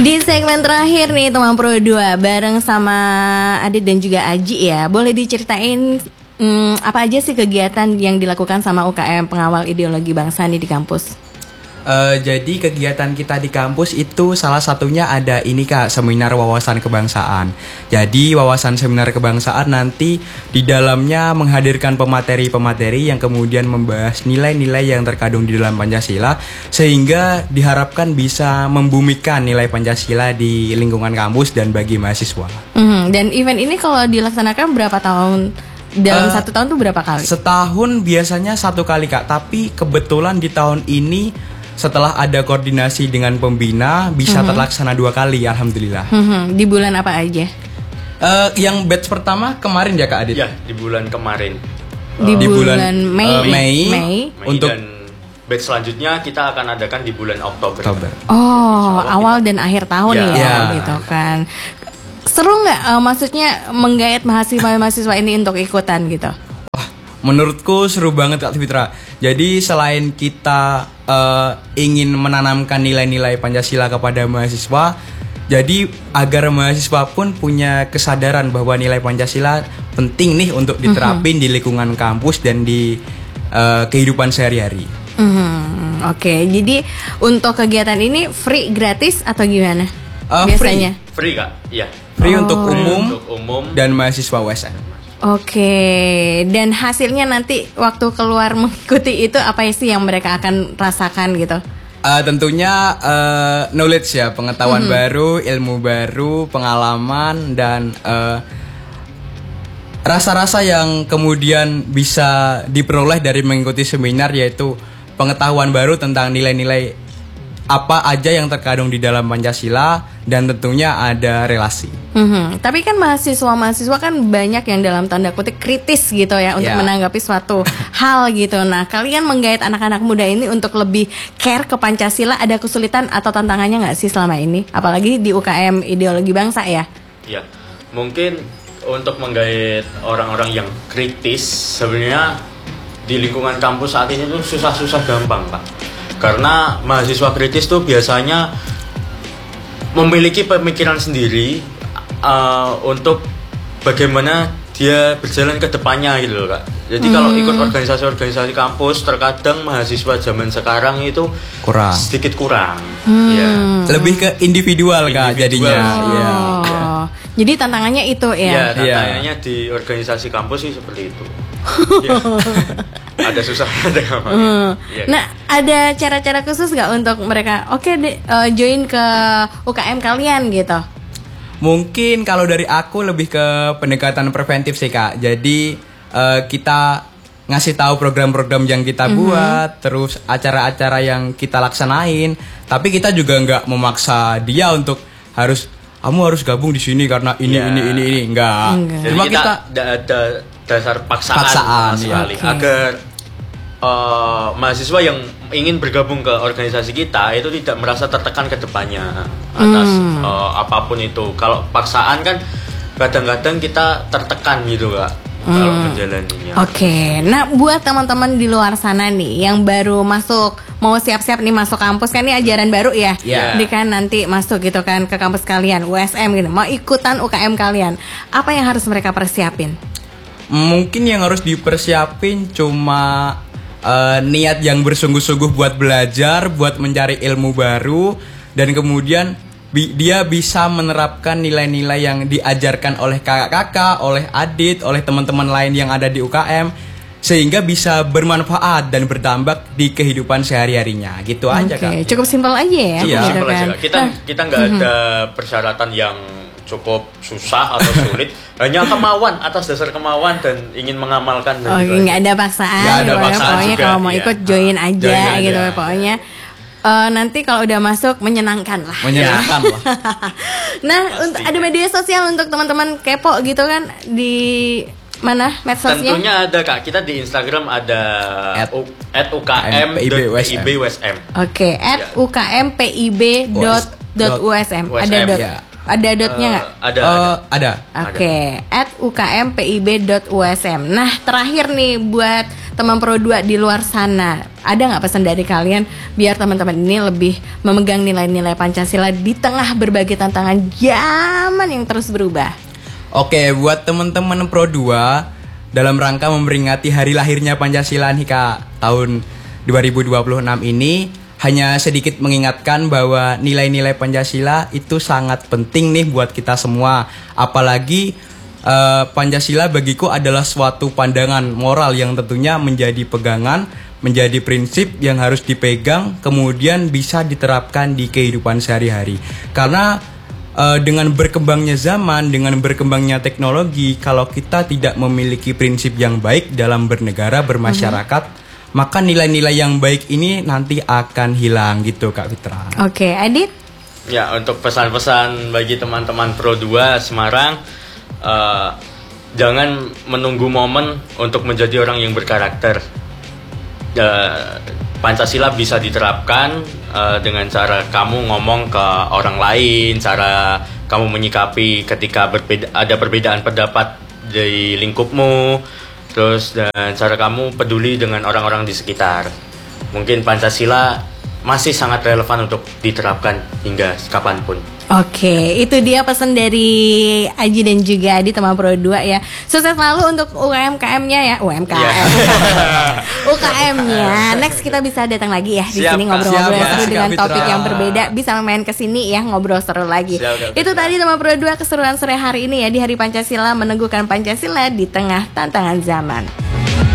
Di segmen terakhir nih teman Pro 2 bareng sama Adit dan juga Aji ya. Boleh diceritain apa aja sih kegiatan yang dilakukan sama UKM Pengawal Ideologi Bangsa nih di kampus? Jadi kegiatan kita di kampus itu salah satunya ada ini Kak, seminar wawasan kebangsaan. Jadi wawasan seminar kebangsaan nanti di dalamnya menghadirkan pemateri-pemateri yang kemudian membahas nilai-nilai yang terkandung di dalam Pancasila, sehingga diharapkan bisa membumikan nilai Pancasila di lingkungan kampus dan bagi mahasiswa. Dan event ini kalau dilaksanakan berapa tahun? Dalam 1 tahun tuh berapa kali? Setahun biasanya 1 kali Kak, tapi kebetulan di tahun ini setelah ada koordinasi dengan pembina bisa terlaksana 2 kali, alhamdulillah. Di bulan apa aja? Yang batch pertama kemarin ya Kak Adit? Ya, di bulan kemarin. Di bulan Mei. Untuk dan batch selanjutnya kita akan adakan di bulan Oktober. Awal dan akhir tahun ya, gitu kan. Seru nggak? Maksudnya menggait mahasiswa ini untuk ikutan gitu? Menurutku seru banget Kak Fitra. Jadi selain kita ingin menanamkan nilai-nilai Pancasila kepada mahasiswa, jadi agar mahasiswa pun punya kesadaran bahwa nilai Pancasila penting nih untuk diterapin di lingkungan kampus dan di kehidupan sehari-hari. Oke, jadi untuk kegiatan ini free, gratis atau gimana? Biasanya? Free Kak, iya. Free untuk umum dan mahasiswa USN. Oke, dan hasilnya nanti waktu keluar mengikuti itu apa sih yang mereka akan rasakan gitu? Tentunya knowledge ya, pengetahuan baru, ilmu baru, pengalaman, dan rasa-rasa yang kemudian bisa diperoleh dari mengikuti seminar, yaitu pengetahuan baru tentang nilai-nilai apa aja yang terkandung di dalam Pancasila, dan tentunya ada relasi. Tapi kan mahasiswa kan banyak yang dalam tanda kutip kritis gitu ya untuk menanggapi suatu hal gitu. Nah, kalian menggait anak-anak muda ini untuk lebih care ke Pancasila, ada kesulitan atau tantangannya nggak sih selama ini? Apalagi di UKM Ideologi Bangsa ya? Iya, mungkin untuk menggait orang-orang yang kritis sebenarnya di lingkungan kampus saat ini tuh susah-susah gampang Pak. Karena mahasiswa kritis tuh biasanya memiliki pemikiran sendiri untuk bagaimana dia berjalan ke depannya gitu loh Kak. Jadi kalau ikut organisasi-organisasi kampus, terkadang mahasiswa zaman sekarang itu sedikit kurang. Ya. Lebih ke individual Kak jadinya. Jadi tantangannya itu ya? Iya, tantangannya di organisasi kampus sih seperti itu. Ada susah, ada gampang. Nah, ada cara-cara khusus nggak untuk mereka? Join ke UKM kalian gitu? Mungkin kalau dari aku lebih ke pendekatan preventif sih Kak. Jadi kita ngasih tahu program-program yang kita buat, terus acara-acara yang kita laksanain. Tapi kita juga nggak memaksa dia untuk kamu harus gabung di sini karena ini. Enggak. Cuma kita ada dasar paksaan sekali agar mahasiswa yang ingin bergabung ke organisasi kita itu tidak merasa tertekan ke depannya atas apapun itu. Kalau paksaan kan kadang-kadang kita tertekan gitu Kak kalau menjalaninya. Oke, nah buat teman-teman di luar sana nih yang baru masuk, mau siap-siap nih masuk kampus, kan ini ajaran baru ya. Ini kan nanti masuk gitu kan ke kampus kalian, USM gitu, mau ikutan UKM kalian, apa yang harus mereka persiapin? Mungkin yang harus dipersiapin cuma niat yang bersungguh-sungguh buat belajar, buat mencari ilmu baru, dan kemudian dia bisa menerapkan nilai-nilai yang diajarkan oleh kakak-kakak, oleh Adit, oleh teman-teman lain yang ada di UKM, sehingga bisa bermanfaat dan berdampak di kehidupan sehari-harinya. Gitu aja Kak. Cukup simpel aja ya. Iya, simpel aja. Kita nggak ada persyaratan yang cukup susah atau sulit, hanya kemauan, atas dasar kemauan dan ingin mengamalkan. Nggak ada paksaan. Pokoknya kalau mau ikut join aja gitu pokoknya. Nanti kalau udah masuk menyenangkan lah. Nah, ada media sosial untuk teman-teman kepo gitu kan, di mana medsosnya? Tentunya ada Kak, kita di Instagram ada @ukm.pib.usm. Oke, @ukm.pib.usm. Ada Ada dotnya nggak? Ada. Oke, @ukmpib.usm. Nah, terakhir nih buat teman Pro 2 di luar sana, ada nggak pesan dari kalian biar teman-teman ini lebih memegang nilai-nilai Pancasila di tengah berbagai tantangan zaman yang terus berubah? Oke, buat teman-teman Pro 2 dalam rangka memperingati hari lahirnya Pancasila nih Kak, tahun 2026 ini, hanya sedikit mengingatkan bahwa nilai-nilai Pancasila itu sangat penting nih buat kita semua. Apalagi Pancasila bagiku adalah suatu pandangan moral yang tentunya menjadi pegangan, menjadi prinsip yang harus dipegang, kemudian bisa diterapkan di kehidupan sehari-hari. Karena dengan berkembangnya zaman, dengan berkembangnya teknologi, kalau kita tidak memiliki prinsip yang baik dalam bernegara, bermasyarakat, maka nilai-nilai yang baik ini nanti akan hilang gitu Kak Fitra. Oke, Adit? Ya, untuk pesan-pesan bagi teman-teman Pro 2 Semarang, jangan menunggu momen untuk menjadi orang yang berkarakter. Pancasila bisa diterapkan dengan cara kamu ngomong ke orang lain, cara kamu menyikapi ketika ada perbedaan pendapat di lingkupmu, terus dan cara kamu peduli dengan orang-orang di sekitar. Mungkin Pancasila masih sangat relevan untuk diterapkan hingga kapanpun. Oke, itu dia pesan dari Aji dan juga Adi teman Pro 2 ya. Sukses selalu untuk UMKM-nya ya, UKM-nya. Next kita bisa datang lagi ya di sini ngobrol-ngobrol seru dengan topik yang berbeda. Bisa main ke sini ya, ngobrol seru lagi. Itu tadi teman Pro 2 keseruan sore hari ini ya di Hari Pancasila, meneguhkan Pancasila di tengah tantangan zaman.